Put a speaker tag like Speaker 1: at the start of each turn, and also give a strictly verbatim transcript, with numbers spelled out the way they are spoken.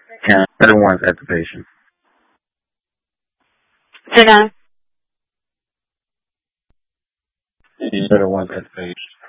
Speaker 1: and everyone's at the patient.
Speaker 2: Say again?
Speaker 1: Everyone's at the patient.